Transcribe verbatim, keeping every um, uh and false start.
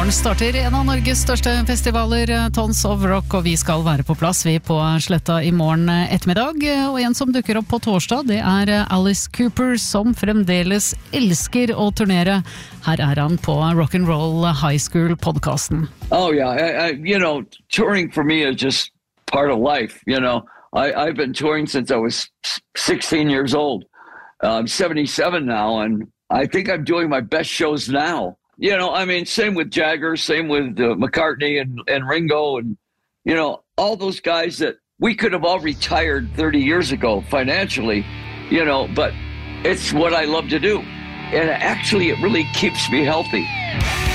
morgen starter en av Norges største festivaler, Tons of Rock, og vi skal være på plass vi på Sletta i morgen ettermiddag. Og en som dukker opp på torsdag, det er Alice Cooper, som fremdeles elsker å turnere. Her er han på Rock'n'Roll High School-podcasten. Oh yeah, I, I, you know, touring for me is just part of life, you know. I, I've been touring since I was sixteen years old. Uh, I'm seventy-seven now, and I think I'm doing my best shows now. You know, I mean, same with Jagger, same with uh, McCartney and, and Ringo, and, you know, all those guys that we could have all retired thirty years ago financially, you know, but it's what I love to do. And actually, it really keeps me healthy.